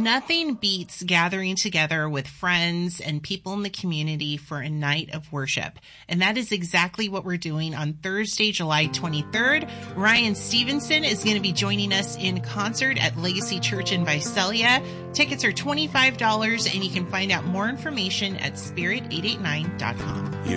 Nothing beats gathering together with friends and people in the community for a night of worship. And that is exactly what we're doing on Thursday, July 23rd. Ryan Stevenson is going to be joining us in concert at Legacy Church in Visalia. Tickets are $25, and you can find out more information at spirit889.com.